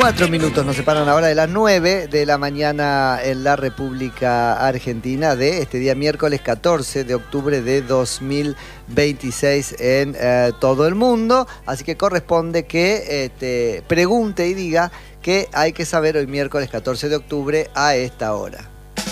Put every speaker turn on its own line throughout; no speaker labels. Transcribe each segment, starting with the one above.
4 minutos nos separan ahora de las 9 de la mañana en la República Argentina de este día miércoles 14 de octubre de 2026 en todo el mundo. Así que corresponde que pregunte y diga qué hay que saber hoy miércoles 14 de octubre a esta hora.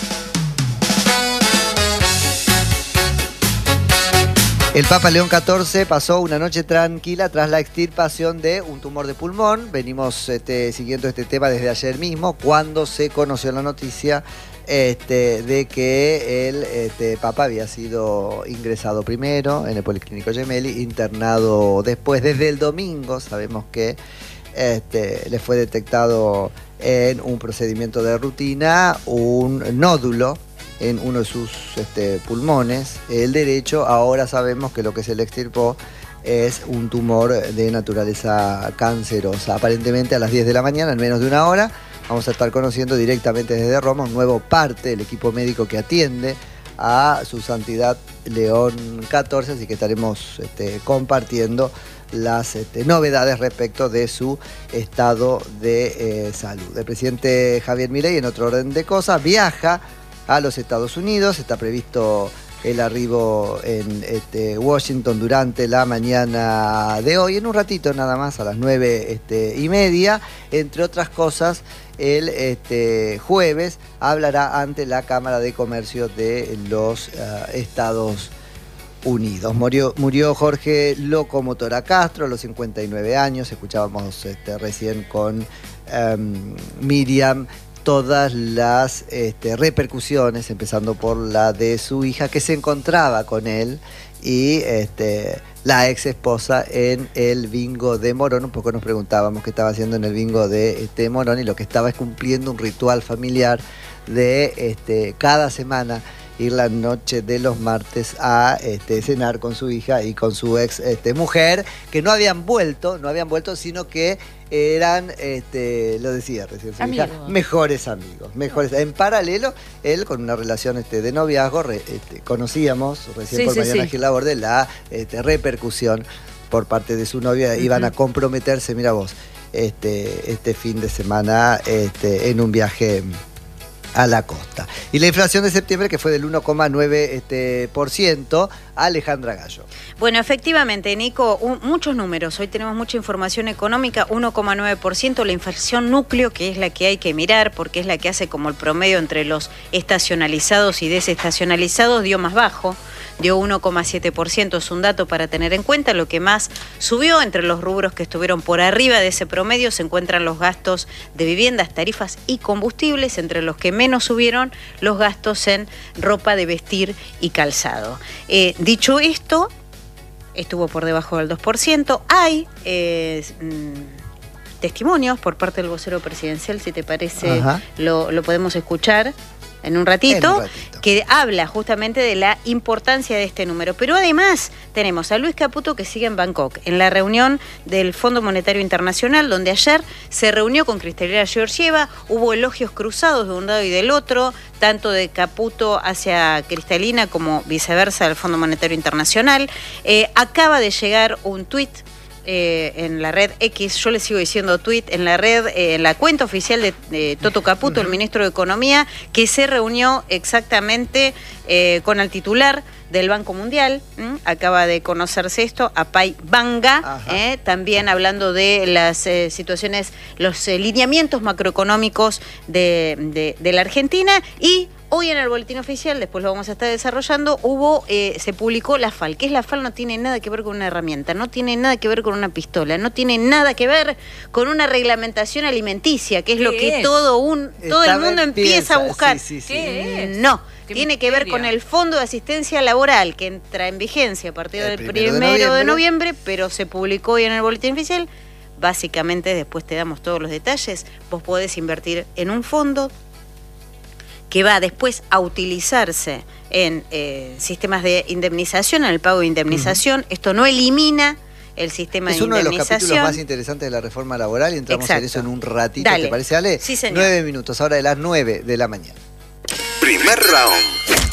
El Papa León XIV pasó una noche tranquila tras la extirpación de un tumor de pulmón. Venimos siguiendo este tema desde ayer mismo, cuando se conoció la noticia de que el Papa había sido ingresado primero en el Policlínico Gemelli, internado después, desde el domingo. Sabemos que le fue detectado en un procedimiento de rutina un nódulo en uno de sus pulmones, el derecho. Ahora sabemos que lo que se le extirpó es un tumor de naturaleza cancerosa. Aparentemente a las 10 de la mañana, en menos de una hora, vamos a estar conociendo directamente desde Roma un nuevo parte del equipo médico que atiende a su santidad León XIV, así que estaremos compartiendo las novedades respecto de su estado de salud. El presidente Javier Milei, en otro orden de cosas, viaja a los Estados Unidos. Está previsto el arribo en Washington durante la mañana de hoy, en un ratito nada más, a las 9:30. Entre otras cosas, el jueves hablará ante la Cámara de Comercio de los Estados Unidos. Murió Jorge Locomotora Castro a los 59 años. Escuchábamos recién con Miriam todas las repercusiones, empezando por la de su hija, que se encontraba con él, y la ex esposa en el bingo de Morón. Un poco nos preguntábamos qué estaba haciendo en el bingo de Morón, y lo que estaba es cumpliendo un ritual familiar de cada semana ir la noche de los martes a cenar con su hija y con su ex mujer, que no habían vuelto, sino que eran, lo decía recién su hija, mejores amigos. En paralelo, él con una relación de noviazgo, conocíamos recién por Mariana Gil Laborde la repercusión por parte de su novia. Iban a comprometerse, mira vos, este fin de semana en un viaje a la costa. Y la inflación de septiembre, que fue del 1,9%, Alejandra Gallo.
Bueno, efectivamente, Nico, muchos números. Hoy tenemos mucha información económica. 1,9%, la inflación núcleo, que es la que hay que mirar, porque es la que hace como el promedio entre los estacionalizados y desestacionalizados, dio más bajo. Dio 1,7%, es un dato para tener en cuenta. Lo que más subió entre los rubros que estuvieron por arriba de ese promedio se encuentran los gastos de viviendas, tarifas y combustibles, entre los que menos subieron los gastos en ropa de vestir y calzado. Dicho esto, estuvo por debajo del 2%. Hay testimonios por parte del vocero presidencial, si te parece, lo podemos escuchar en un ratito, que habla justamente de la importancia de este número. Pero además tenemos a Luis Caputo, que sigue en Bangkok, en la reunión del Fondo Monetario Internacional, donde ayer se reunió con Cristalina Georgieva. Hubo elogios cruzados de un lado y del otro, tanto de Caputo hacia Cristalina como viceversa del Fondo Monetario Internacional. Acaba de llegar un tuit en la red X, yo le sigo diciendo tweet, en la red, en la cuenta oficial de Toto Caputo, el ministro de Economía, que se reunió exactamente con el titular del Banco Mundial. Acaba de conocerse esto, Apay Banga, también hablando de las situaciones, los lineamientos macroeconómicos de la Argentina. Y hoy en el boletín oficial, después lo vamos a estar desarrollando, se publicó la FAL. ¿Qué es la FAL? No tiene nada que ver con una herramienta, no tiene nada que ver con una pistola, no tiene nada que ver con una reglamentación alimenticia, que es lo que todo el mundo empieza a buscar. ¿Qué es? No, tiene que ver con el Fondo de Asistencia Laboral, que entra en vigencia a partir del 1 de noviembre, pero se publicó hoy en el boletín oficial. Básicamente, después te damos todos los detalles. Vos podés invertir en un fondo que va después a utilizarse en sistemas de indemnización, en el pago de indemnización. Esto no elimina el sistema de indemnización. Es uno de los capítulos más interesantes de la reforma laboral, y entramos en eso en un ratito. Dale. ¿Te parece, Ale? Sí, señor.
9 minutos, ahora de las 9 de la mañana.
Primer round.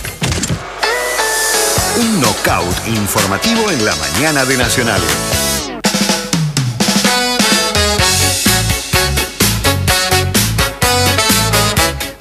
Un knockout informativo en la mañana de Nacional.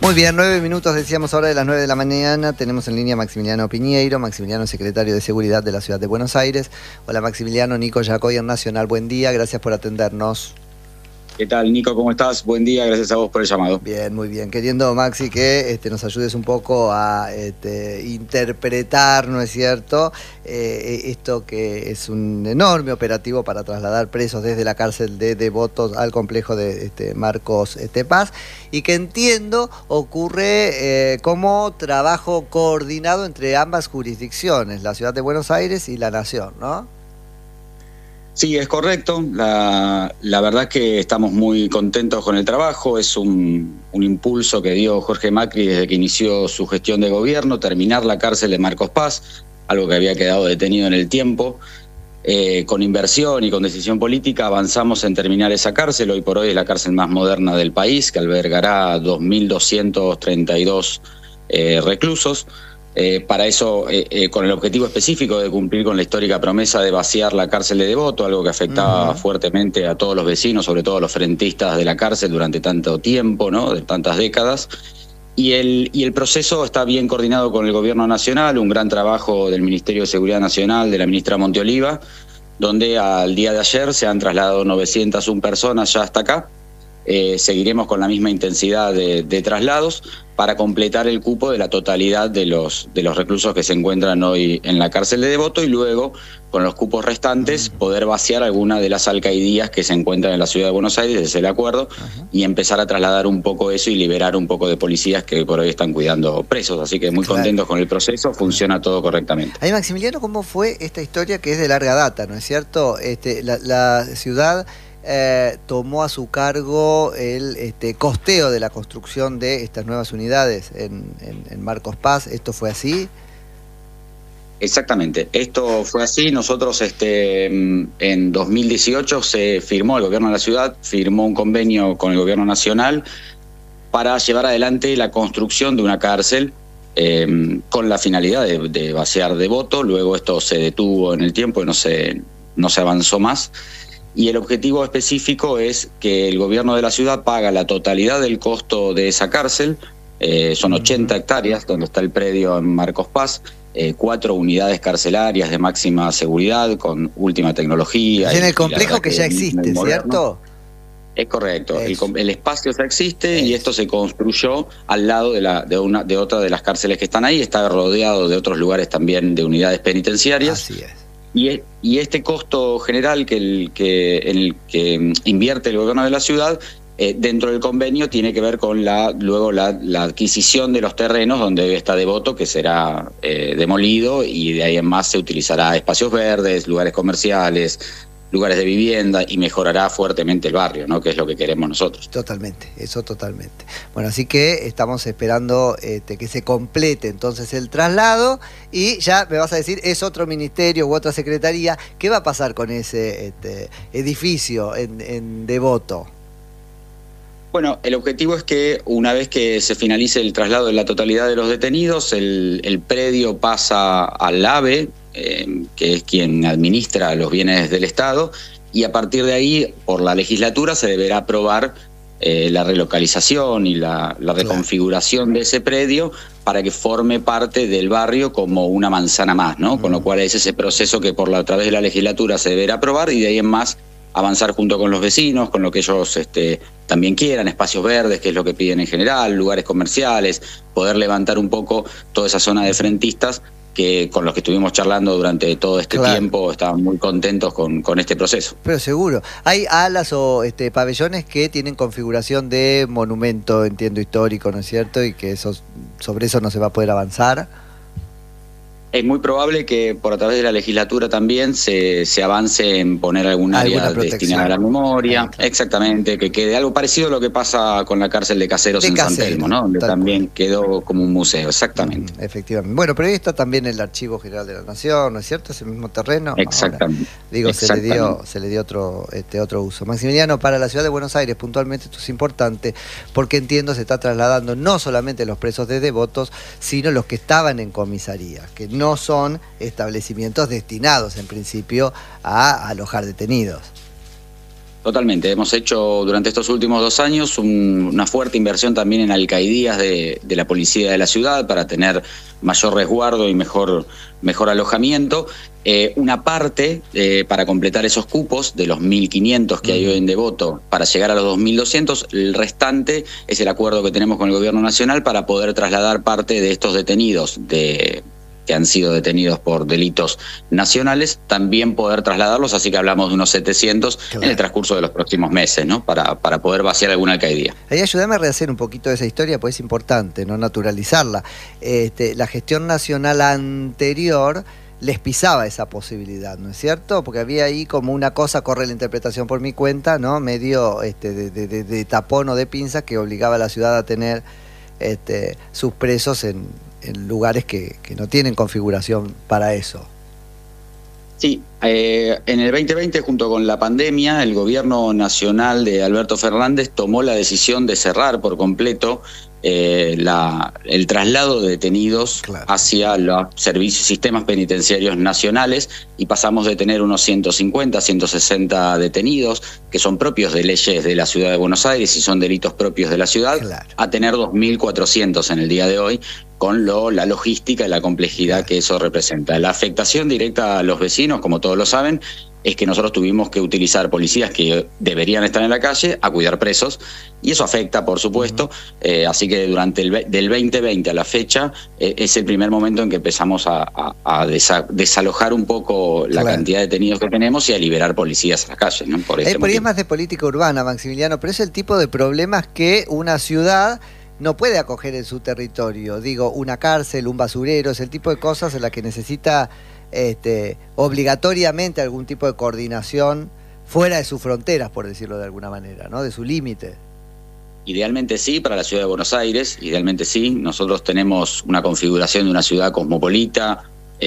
Muy bien, 9 minutos, decíamos ahora de las 9 de la mañana. Tenemos en línea a Maximiliano Piñeiro. Maximiliano, secretario de Seguridad de la Ciudad de Buenos Aires. Hola Maximiliano, Nico Yacoy en Nacional. Buen día, gracias por atendernos.
¿Qué tal, Nico? ¿Cómo estás? Buen día, gracias a vos por el llamado.
Bien, muy bien. Queriendo, Maxi, que nos ayudes un poco a interpretar, ¿no es cierto?, esto que es un enorme operativo para trasladar presos desde la cárcel de Devotos al complejo de Marcos Paz, y que entiendo ocurre como trabajo coordinado entre ambas jurisdicciones, la Ciudad de Buenos Aires y la Nación, ¿no?
Sí, es correcto. La verdad que estamos muy contentos con el trabajo. Es un impulso que dio Jorge Macri desde que inició su gestión de gobierno, terminar la cárcel de Marcos Paz, algo que había quedado detenido en el tiempo. Con inversión y con decisión política avanzamos en terminar esa cárcel. Hoy por hoy es la cárcel más moderna del país, que albergará 2.232 reclusos. Para eso, con el objetivo específico de cumplir con la histórica promesa de vaciar la cárcel de Devoto, algo que afectaba fuertemente a todos los vecinos, sobre todo a los frentistas de la cárcel durante tanto tiempo, ¿no?, de tantas décadas. Y el proceso está bien coordinado con el Gobierno Nacional, un gran trabajo del Ministerio de Seguridad Nacional, de la ministra Monteoliva, donde al día de ayer se han trasladado 901 personas ya hasta acá. Seguiremos con la misma intensidad de traslados para completar el cupo de la totalidad de los reclusos que se encuentran hoy en la cárcel de Devoto, y luego, con los cupos restantes, poder vaciar alguna de las alcaidías que se encuentran en la Ciudad de Buenos Aires, es el acuerdo, y empezar a trasladar un poco eso y liberar un poco de policías que por hoy están cuidando presos. Así que muy contentos con el proceso, funciona todo correctamente.
Ahí, Maximiliano, ¿cómo fue esta historia que es de larga data, ¿no es cierto? La ciudad tomó a su cargo el costeo de la construcción de estas nuevas unidades en Marcos Paz. ¿Esto fue así?
Exactamente, esto fue así. Nosotros en 2018 se firmó, el gobierno de la ciudad firmó un convenio con el gobierno nacional para llevar adelante la construcción de una cárcel con la finalidad de vaciar Devoto. Luego esto se detuvo en el tiempo y no se avanzó más. Y el objetivo específico es que el gobierno de la ciudad paga la totalidad del costo de esa cárcel. Son 80 hectáreas donde está el predio en Marcos Paz, 4 unidades carcelarias de máxima seguridad con última tecnología.
En el complejo que ya existe, ¿cierto?
Es correcto, el espacio ya existe y esto se construyó al lado de otra de las cárceles que están ahí. Está rodeado de otros lugares también de unidades penitenciarias. Así es. Y este costo general en el que invierte el gobierno de la ciudad, dentro del convenio, tiene que ver con luego la adquisición de los terrenos donde está Devoto, que será demolido, y de ahí en más se utilizará espacios verdes, lugares comerciales, lugares de vivienda, y mejorará fuertemente el barrio, ¿no?, que es lo que queremos nosotros.
Totalmente, eso totalmente. Bueno, así que estamos esperando que se complete entonces el traslado, y ya me vas a decir, es otro ministerio u otra secretaría. ¿Qué va a pasar con ese edificio en Devoto?
Bueno, el objetivo es que una vez que se finalice el traslado de la totalidad de los detenidos, el predio pasa al AVE, que es quien administra los bienes del Estado, y a partir de ahí, por la legislatura, se deberá aprobar la relocalización y la reconfiguración de ese predio para que forme parte del barrio como una manzana más, ¿no? Con lo cual es ese proceso que a través de la legislatura se deberá aprobar, y de ahí en más avanzar junto con los vecinos, con lo que ellos también quieran, espacios verdes, que es lo que piden en general, lugares comerciales, poder levantar un poco toda esa zona de frentistas que con los que estuvimos charlando durante todo este tiempo estaban muy contentos con este proceso.
Pero seguro. Hay alas o pabellones que tienen configuración de monumento, entiendo, histórico, ¿no es cierto? Y que sobre eso no se va a poder avanzar.
Es muy probable que a través de la legislatura también se avance en poner algún área destinada a la memoria. Claro. Exactamente, que quede algo parecido a lo que pasa con la cárcel de Caseros en San Telmo, ¿no? Donde también quedó como un museo, exactamente.
Efectivamente. Bueno, pero ahí está también el Archivo General de la Nación, ¿no es cierto? Ese mismo terreno.
Exactamente.
Ahora, digo, se le dio otro uso. Maximiliano, para la Ciudad de Buenos Aires, puntualmente, esto es importante, porque entiendo se está trasladando no solamente los presos de Devotos, sino los que estaban en comisaría, que no son establecimientos destinados en principio a alojar detenidos.
Totalmente. Hemos hecho durante estos últimos 2 años una fuerte inversión también en alcaidías de la policía de la ciudad para tener mayor resguardo y mejor alojamiento. Una parte para completar esos cupos de los 1.500 que hay hoy en Devoto para llegar a los 2.200. El restante es el acuerdo que tenemos con el gobierno nacional para poder trasladar parte de estos detenidos que han sido detenidos por delitos nacionales, también poder trasladarlos, así que hablamos de unos 700 en el transcurso de los próximos meses, ¿no? Para poder vaciar alguna alcaidía.
Ahí ayúdame a rehacer un poquito de esa historia, pues es importante, ¿no? Naturalizarla. La gestión nacional anterior les pisaba esa posibilidad, ¿no es cierto? Porque había ahí como una cosa, corre la interpretación por mi cuenta, ¿no? Medio de tapón o de pinzas que obligaba a la ciudad a tener sus presos en lugares que no tienen configuración para eso.
Sí, en el 2020, junto con la pandemia, el gobierno nacional de Alberto Fernández tomó la decisión de cerrar por completo el traslado de detenidos hacia los sistemas penitenciarios nacionales, y pasamos de tener unos 150, 160 detenidos que son propios de leyes de la ciudad de Buenos Aires y son delitos propios de la ciudad, a tener 2.400 en el día de hoy, con la logística y la complejidad que eso representa. La afectación directa a los vecinos, como todos lo saben, es que nosotros tuvimos que utilizar policías que deberían estar en la calle a cuidar presos, y eso afecta, por supuesto. Así que durante del 2020 a la fecha es el primer momento en que empezamos a desalojar un poco la cantidad de detenidos que tenemos y a liberar policías a la calle, ¿no? Por ahí es
más de política urbana, Maximiliano, pero es el tipo de problemas que una ciudad no puede acoger en su territorio. Digo, una cárcel, un basurero, es el tipo de cosas en las que necesita obligatoriamente algún tipo de coordinación fuera de sus fronteras, por decirlo de alguna manera, ¿no? De su límite.
Idealmente sí, para la ciudad de Buenos Aires, idealmente sí. Nosotros tenemos una configuración de una ciudad cosmopolita,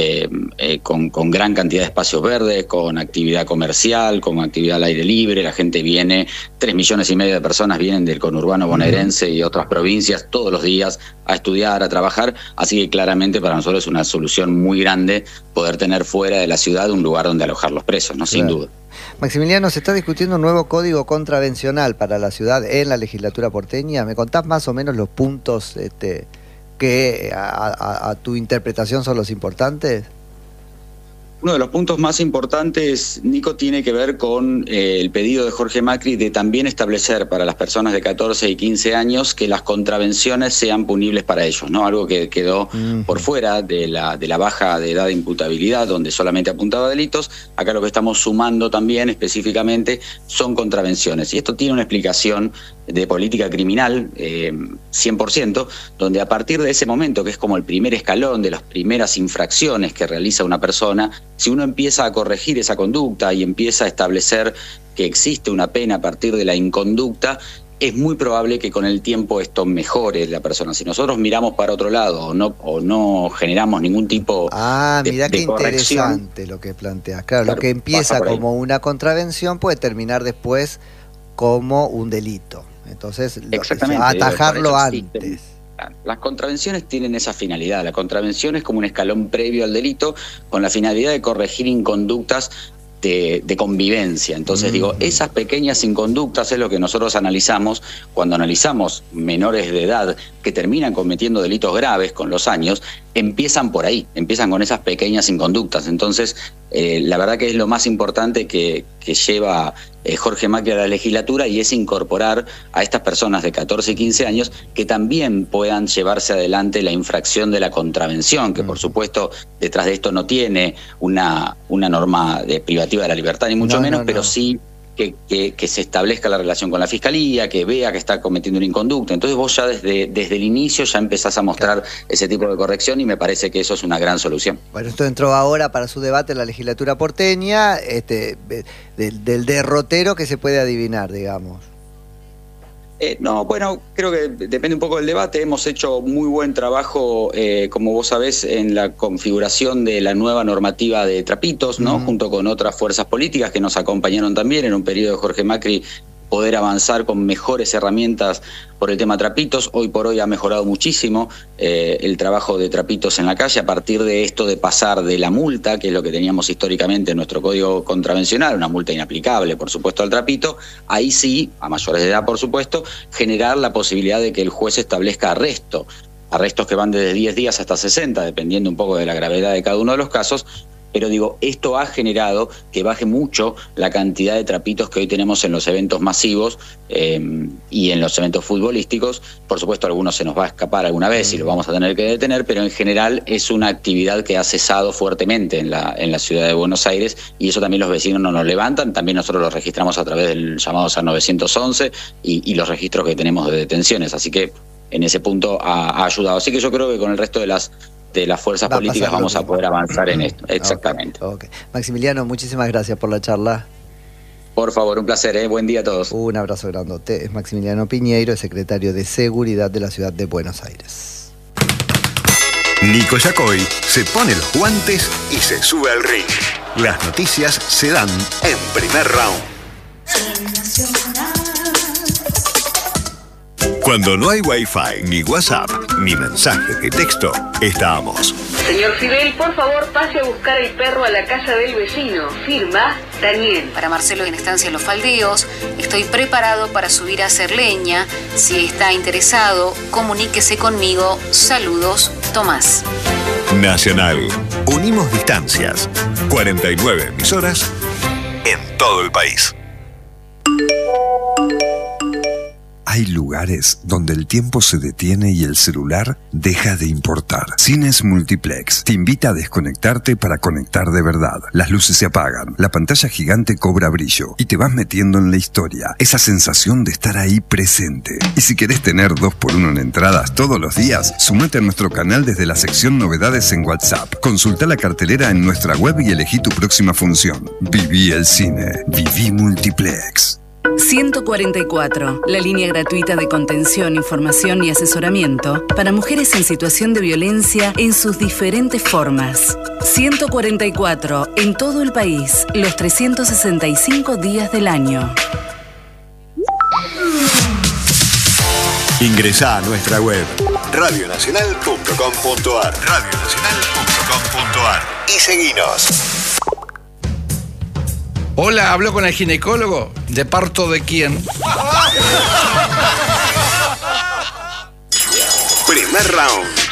con gran cantidad de espacios verdes, con actividad comercial, con actividad al aire libre. La gente viene, 3,5 millones de personas vienen del conurbano bonaerense y otras provincias todos los días a estudiar, a trabajar, así que claramente para nosotros es una solución muy grande poder tener fuera de la ciudad un lugar donde alojar los presos, ¿no? Sin duda.
Maximiliano, se está discutiendo un nuevo código contravencional para la ciudad en la legislatura porteña. ¿Me contás más o menos los puntos que a tu interpretación son los importantes?
Uno de los puntos más importantes, Nico, tiene que ver con el pedido de Jorge Macri de también establecer para las personas de 14 y 15 años que las contravenciones sean punibles para ellos, ¿no? Algo que quedó por fuera de la baja de edad de imputabilidad, donde solamente apuntaba a delitos. Acá lo que estamos sumando también específicamente son contravenciones. Y esto tiene una explicación de política criminal 100%, donde a partir de ese momento, que es como el primer escalón de las primeras infracciones que realiza una persona, si uno empieza a corregir esa conducta y empieza a establecer que existe una pena a partir de la inconducta, es muy probable que con el tiempo esto mejore la persona. Si nosotros miramos para otro lado o no generamos ningún tipo
mirá qué
de corrección,
interesante lo que planteas. Claro, lo que empieza como una contravención puede terminar después como un delito. Entonces, atajarlo antes.
Las contravenciones tienen esa finalidad. La contravención es como un escalón previo al delito con la finalidad de corregir inconductas de convivencia. Entonces digo, esas pequeñas inconductas es lo que nosotros analizamos cuando analizamos menores de edad que terminan cometiendo delitos graves con los años, empiezan por ahí, empiezan con esas pequeñas inconductas. Entonces, la verdad que es lo más importante que lleva Jorge Macri a la legislatura, y es incorporar a estas personas de 14 y 15 años que también puedan llevarse adelante la infracción de la contravención, que por supuesto detrás de esto no tiene una norma privativa de la libertad, ni mucho menos, pero sí que se establezca la relación con la fiscalía, que vea que está cometiendo una inconducta. Entonces vos ya desde el inicio ya empezás a mostrar ese tipo de corrección, y me parece que eso es una gran solución.
Bueno, esto entró ahora para su debate en la legislatura porteña, del derrotero que se puede adivinar, digamos.
No, bueno, creo que depende un poco del debate. Hemos hecho muy buen trabajo, como vos sabés, en la configuración de la nueva normativa de trapitos, ¿no? Junto con otras fuerzas políticas que nos acompañaron también en un periodo de Jorge Macri poder avanzar con mejores herramientas por el tema trapitos. Hoy por hoy ha mejorado muchísimo el trabajo de trapitos en la calle a partir de esto de pasar de la multa, que es lo que teníamos históricamente en nuestro código contravencional, una multa inaplicable, por supuesto, al trapito. Ahí sí, a mayores de edad, por supuesto, generar la posibilidad de que el juez establezca arrestos que van desde 10 días hasta 60, dependiendo un poco de la gravedad de cada uno de los casos. Pero digo, esto ha generado que baje mucho la cantidad de trapitos que hoy tenemos en los eventos masivos y en los eventos futbolísticos. Por supuesto, algunos se nos va a escapar alguna vez y lo vamos a tener que detener, pero en general es una actividad que ha cesado fuertemente en la ciudad de Buenos Aires, y eso también los vecinos no nos levantan. También nosotros lo registramos a través del llamado 911 y los registros que tenemos de detenciones. Así que en ese punto ha ayudado. Así que yo creo que con el resto de las fuerzas políticas vamos a poder avanzar en esto. Exactamente.
Okay. Maximiliano, muchísimas gracias por la charla.
Por favor, un placer, buen día a todos.
Un abrazo grandote. Es Maximiliano Piñeiro, el secretario de Seguridad de la ciudad de Buenos Aires.
Nico Yacoy se pone los guantes y se sube al ring. Las noticias se dan en Primer Round. Cuando no hay Wi-Fi, ni WhatsApp, ni mensaje de texto, estamos.
Señor Fidel, por favor, pase a buscar el perro a la casa del vecino. Firma, Daniel.
Para Marcelo en Estancia Los Faldeos, estoy preparado para subir a hacer leña. Si está interesado, comuníquese conmigo. Saludos, Tomás.
Nacional. Unimos distancias. 49 emisoras en todo el país. Hay lugares donde el tiempo se detiene y el celular deja de importar. Cines Multiplex te invita a desconectarte para conectar de verdad. Las luces se apagan, la pantalla gigante cobra brillo y te vas metiendo en la historia. Esa sensación de estar ahí presente. Y si querés tener 2x1 en entradas todos los días, sumate a nuestro canal desde la sección Novedades en WhatsApp. Consulta la cartelera en nuestra web y elegí tu próxima función. Viví el cine. Viví Multiplex.
144, la línea gratuita de contención, información y asesoramiento para mujeres en situación de violencia en sus diferentes formas. 144, en todo el país, los 365 días del año.
Ingresá a nuestra web radionacional.com.ar radionacional.com.ar y seguinos.
Hola, ¿hablo con el ginecólogo? ¿De parto de quién?
Primer Round.